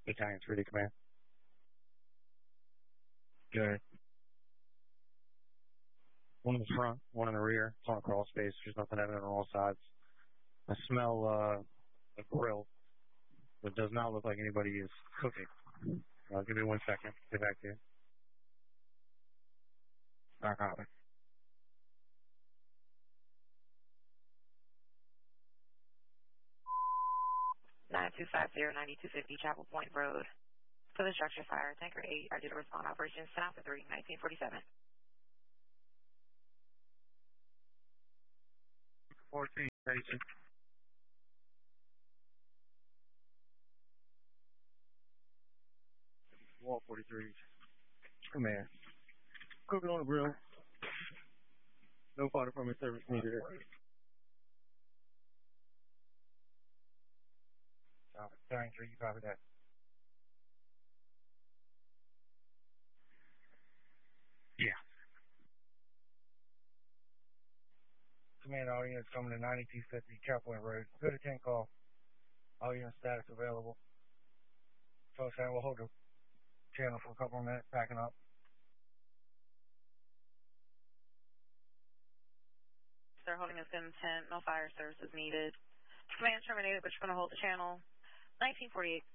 Italian 3D command. Good. One in the front, one in the rear. It's on a crawl space. There's nothing evident on all sides. I smell a grill. It does not look like anybody is cooking. Give me 1 second. Get back to you. Back out. 9250-9250 Chapel Point Road. For the structure fire, Tanker 8, I did a respond operation south of 1947. 14, station. Wall 43. Command. Cooking on the grill. No fire department service needed. Italian 3, you copy that. Yeah. Command, all units coming to 9250 Chapel Road. Good to 10 call. All unit status available. So saying we'll hold the channel for a couple of minutes, packing up. They're holding us in 10, no fire services needed. Command terminated, but you're going to hold the channel. 1948.